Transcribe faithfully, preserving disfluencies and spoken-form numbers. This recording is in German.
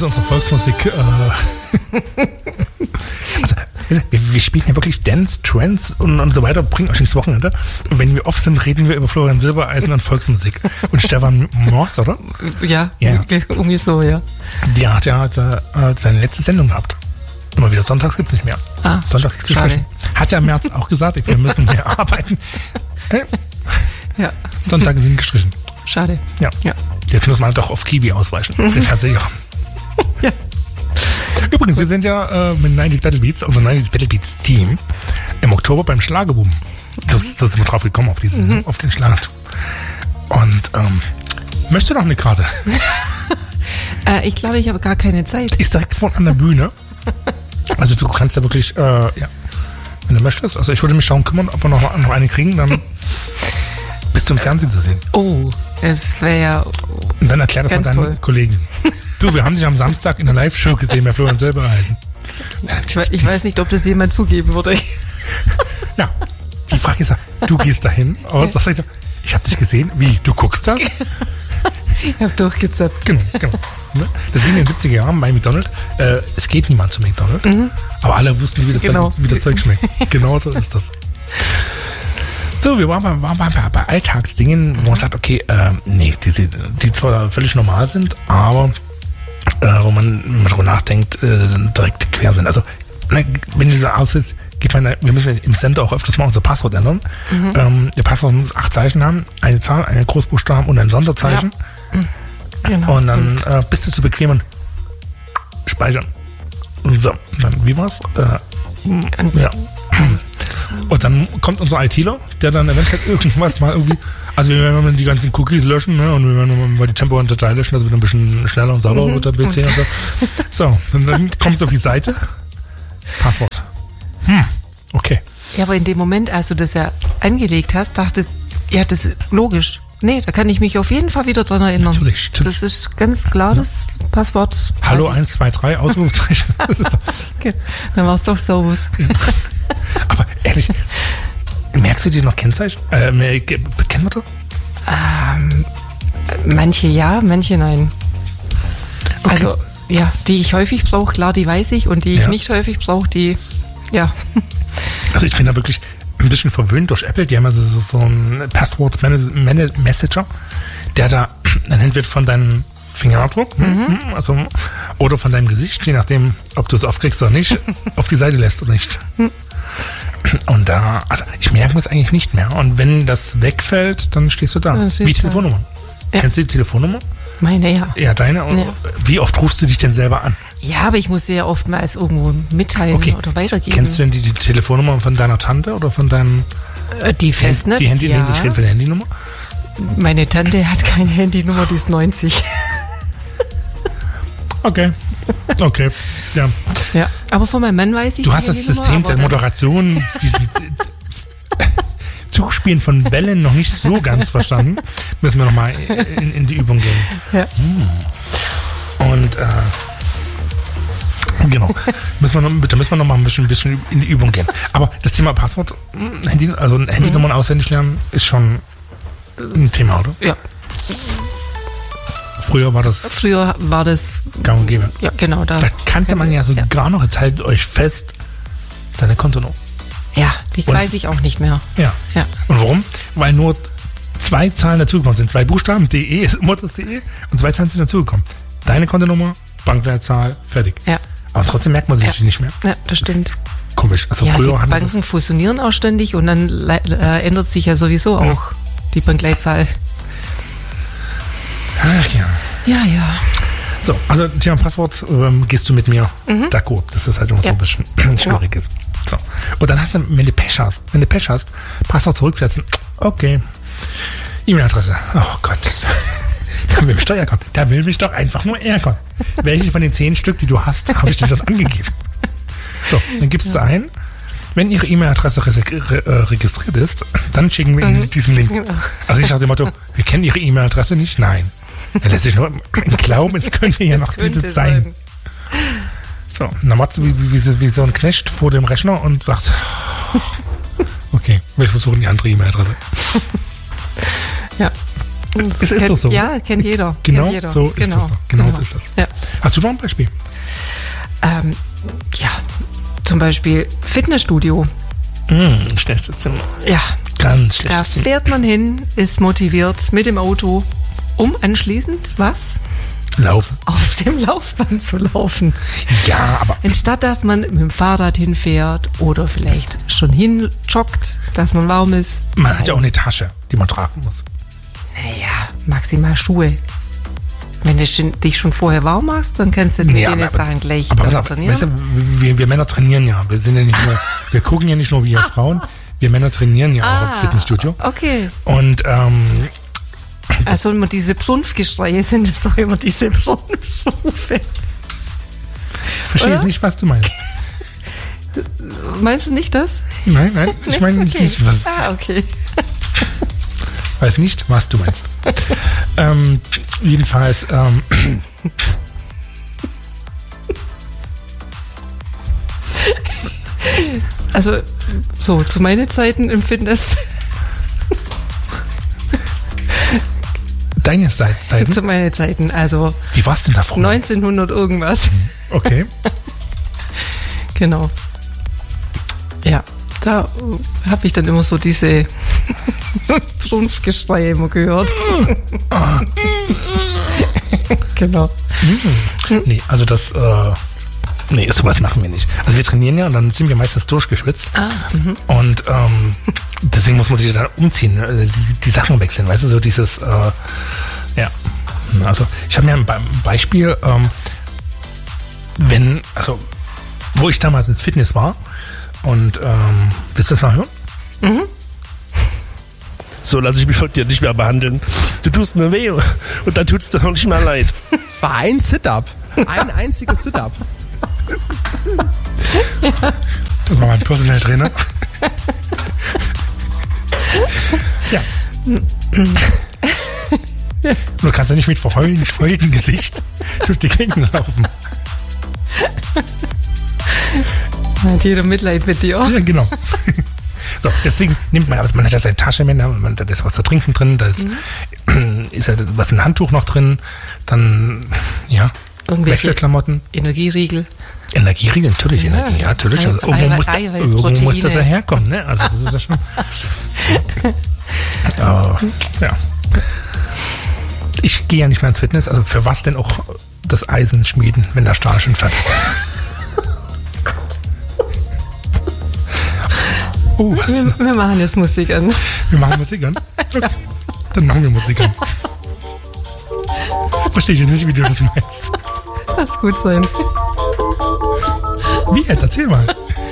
müssen unsere Volksmusik... Äh also, wir, wir spielen ja wirklich Dance, Trance und, und so weiter, bringen euch ins Wochenende. Und wenn wir oft sind, reden wir über Florian Silbereisen und Volksmusik. Und Stefan Mors, oder? Ja, ja, irgendwie so, ja. Der hat ja äh, seine letzte Sendung gehabt. Immer wieder, sonntags gibt es nicht mehr. Ah, sonntags ist gestrichen. Hat ja im März auch gesagt, wir müssen mehr arbeiten. Ja. Sonntage sind gestrichen. Schade. Ja. ja. Jetzt muss man doch auf Kiwi ausweichen. Mhm. Den Versicherer. Ja. Übrigens, wir sind ja äh, mit neunziger Battle Beats, also neunziger Battle Beats Team, im Oktober beim Schlagerboom. So, so sind wir drauf gekommen, auf, diesen, mhm. auf den Schlager. Und ähm, möchtest du noch eine Karte? äh, ich glaube, ich habe gar keine Zeit. Ist direkt von an der Bühne. Also du kannst ja wirklich, äh, ja, wenn du möchtest. Also ich würde mich darum kümmern, ob wir noch, noch eine kriegen, dann bist du im Fernsehen zu sehen. Oh, es wäre ja Und dann erklär das mal deinen toll. Kollegen. Du, wir haben dich am Samstag in der Live-Show gesehen bei Florian Silbereisen. Ich, ich weiß nicht, ob das jemand zugeben würde. Ja, die Frage ist ja, du gehst dahin, aber sagst du, ich habe dich gesehen. Wie, du guckst das? Ich habe durchgezappt. Genau, genau. Das wie in den siebziger Jahren bei McDonald's. Äh, es geht niemand zu McDonald's, mhm. aber alle wussten, wie das, genau. Zeug, wie das Zeug schmeckt. Genau so ist das. So, wir waren bei, waren bei, bei Alltagsdingen, wo man sagt, okay, äh, nee, die, die, die zwar völlig normal sind, aber äh, wo man darüber nachdenkt, äh, direkt quer sind. Also, ne, wenn du so aussieht, gibt man, wir müssen im Sender auch öfters mal unser Passwort ändern. Mhm. Ähm, der Passwort muss acht Zeichen haben, eine Zahl, einen Großbuchstaben und ein Sonderzeichen. Ja. Genau. Und dann äh, bist du zu bequem und speichern. So, dann, wie war's? Äh, ja. Und dann kommt unser ITler, der dann eventuell irgendwas mal irgendwie, also wir werden die ganzen Cookies löschen, ne, und wir werden mal die Tempo und Datei löschen, dass wir ein bisschen schneller und sauberer wird der B C und so. So, und dann kommst du auf die Seite. Passwort. Hm, okay. Ja, aber in dem Moment, als du das ja angelegt hast, dachtest, ja, das ist logisch. Nee, da kann ich mich auf jeden Fall wieder dran erinnern. Natürlich, natürlich. Das ist ganz klar das ja. Passwort. Hallo eins zwei drei, Ausrufezeichen. Okay. Dann war es doch so was. Ja. Aber ehrlich, merkst du dir noch Kennzeichen? Äh, Kennwörter? Ähm, manche ja, manche nein. Okay. Also, ja, die ich häufig brauche, klar, die weiß ich. Und die ich ja. nicht häufig brauche, die, ja. Also ich bin da wirklich ein bisschen verwöhnt durch Apple. Die haben also so, so einen Passwort-Messenger, der da dann entweder von deinem Fingerabdruck, mhm. also, oder von deinem Gesicht, je nachdem, ob du es aufkriegst oder nicht, auf die Seite lässt oder nicht. Und da, also ich merke es eigentlich nicht mehr. Und wenn das wegfällt, dann stehst du da. Wie Telefonnummer. Ja. Kennst du die Telefonnummer? Meine, ja. Ja, deine. Ja. Wie oft rufst du dich denn selber an? Ja, aber ich muss sie ja oftmals irgendwo mitteilen okay. oder weitergeben. Kennst du denn die, die Telefonnummer von deiner Tante oder von deinem... Die Festnetz, Die Handy, ja. Ich rede von der Handynummer. Meine Tante hat keine Handynummer, die ist neunzig. Okay. Okay. Ja. Ja. Aber von meinem Mann weiß ich. Du hast das System der Moderation, dieses Zuspielen von Bällen noch nicht so ganz verstanden. Müssen wir nochmal in, in die Übung gehen. Ja. Und äh, genau. Müssen wir noch, bitte müssen wir noch mal ein bisschen, ein bisschen in die Übung gehen. Aber das Thema Passwort, Handy, also Handynummern mhm. auswendig lernen, ist schon ein Thema, oder? Ja. Früher war das. Früher war das. Gang und gäbe. Ja, genau. Da, da kannte man ja sogar ja. noch, jetzt haltet euch fest, seine Kontonummer. Ja, die und, weiß ich auch nicht mehr. Ja. ja. Und warum? Weil nur zwei Zahlen dazugekommen sind. Zwei Buchstaben, D E ist immer das D E und zwei Zahlen sind dazugekommen. Deine Kontonummer, Bankleitzahl, fertig. Ja. Aber trotzdem merkt man sich ja. die nicht mehr. Ja, das stimmt. Das ist komisch. Also ja, früher die Banken das fusionieren auch ständig und dann äh, ändert sich ja sowieso ja. auch die Bankleitzahl. Ach ja. Ja, ja. So, also Thema Passwort, ähm, gehst du mit mir mhm. d'accord, dass das halt immer ja. so ein bisschen schwierig ja. ist. So. Und dann hast du, wenn du Pech hast, wenn du Pech hast, Passwort zurücksetzen, okay. E-Mail-Adresse, oh Gott. Da will mich doch ärgern. Da will mich doch einfach nur ärgern. Welche von den zehn Stück, die du hast, habe ich dir das angegeben? So, dann gibst ja. du ein. Wenn Ihre E-Mail-Adresse registriert ist, dann schicken wir Ihnen mhm. diesen Link. Genau. Also nicht nach dem Motto, wir kennen Ihre E-Mail-Adresse nicht. Nein. Er lässt sich nur glauben, es könnte ja noch dieses sein. sein. So, dann machst du wie, wie, wie so ein Knecht vor dem Rechner und sagst, okay, wir versuchen die andere E-Mail-Adresse. Ja. Es ist kennt, doch so. Ja, kennt jeder. Genau kennt jeder. so ist genau. das doch. Genau, genau. so ist das. Ja. Hast du noch ein Beispiel? Ähm, ja, zum Beispiel Fitnessstudio. Mm, schlechtes Thema. Ja. Ganz schlechtes Da Thema. fährt man hin, ist motiviert mit dem Auto, um anschließend was? Laufen. Auf dem Laufband zu laufen. Ja, aber... Anstatt dass man mit dem Fahrrad hinfährt oder vielleicht schon hin joggt, dass man warm ist. Man hat ja auch eine Tasche, die man tragen muss. Naja, maximal Schuhe. Wenn du schon, dich schon vorher warm machst, dann kannst du Nee, mit den aber- Sachen gleich Aber pass dann auf, trainieren. weißt du, wir, wir Männer trainieren ja. Wir sind ja nicht nur, wir gucken ja nicht nur wie ihr Frauen. Wir Männer trainieren ja auch im Fitnessstudio. Okay. Und ähm, Also immer diese Prumpfgeschreie sind es doch immer diese Prumpfrufe. verstehe Oder? nicht, was du meinst. Meinst du nicht das? Nein, nein, ich meine okay. nicht, was, Ah, okay. weiß nicht, was du meinst. ähm, jedenfalls, ähm, Also, so, zu meinen Zeiten im Fitness, deine Seite, Seiten, zu meinen Zeiten, also wie war's denn da früher? neunzehnhundert irgendwas. Okay. Genau. Ja, da habe ich dann immer so diese Prumpfgeschreie immer gehört. Genau. Nee, also das, äh, nee, sowas machen wir nicht. Also wir trainieren ja und dann sind wir meistens durchgeschwitzt. Ah, mhm. Und ähm, deswegen muss man sich dann umziehen, ne? die, die Sachen wechseln, weißt du, so dieses, äh, ja. Also ich habe mir ein Be Beispiel, ähm, wenn, also wo ich damals ins Fitness war und, ähm, willst du das mal hören? So lasse ich mich von dir nicht mehr behandeln. Du tust mir weh und dann tut es dir noch nicht mehr leid. Es war ein Sit-Up. Ein einziges Sit-Up. Das war mein Personal Trainer. Ja. Du kannst ja nicht mit verheultem verheultem Gesicht durch die Gegend laufen. Hat jeder Mitleid mit dir. Ja, genau. So, deswegen nimmt man, also man hat ja seine Tasche mit, man, da ist was zu trinken drin, da ist, mhm. ist ja was ein Handtuch noch drin, dann, ja, Irgendwelche Wechselklamotten. Energieriegel. Energieriegel, natürlich, Ja. Energie, ja, natürlich. Also, Ei- irgendwo Ei- muss, da, Eiweiß, irgendwo muss das ja Proteine. herkommen, ne? Also, das ist ja schon. Aber, ja. Ich gehe ja nicht mehr ins Fitness, also für was denn auch das Eisen schmieden, wenn der Stahl schon fertig ist? Oh, was? Wir, wir machen jetzt Musik an. Wir machen Musik an? Okay. Dann machen wir Musik an. Verstehe ich jetzt nicht, wie du das meinst. Lass gut sein. Wie jetzt? Erzähl mal.